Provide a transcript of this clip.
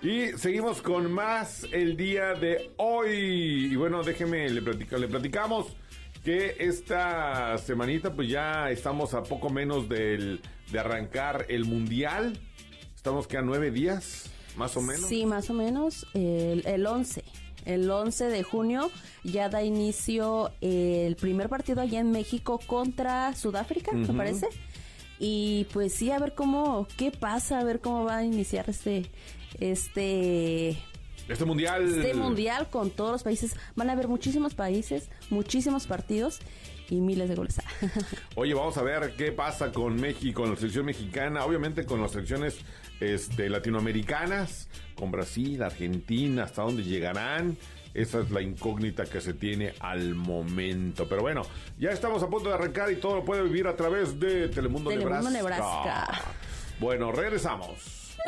Y seguimos con más el día de hoy. Y bueno, déjeme, le platicamos que esta semanita pues ya estamos a poco menos de arrancar el Mundial. Estamos que a 9 días, más o menos. Sí, más o menos, el 11. El 11 de junio ya da inicio el primer partido allá en México contra Sudáfrica, me parece. Y pues sí, a ver qué pasa, a ver cómo va a iniciar este mundial. Este mundial con todos los países. Van a haber muchísimos países, muchísimos partidos y miles de goles. Oye, vamos a ver qué pasa con México, con la selección mexicana, obviamente con las selecciones latinoamericanas, con Brasil, Argentina, hasta dónde llegarán. Esa es la incógnita que se tiene al momento. Pero bueno, ya estamos a punto de arrancar y todo lo puede vivir a través de Telemundo Nebraska. Nebraska. Bueno, regresamos.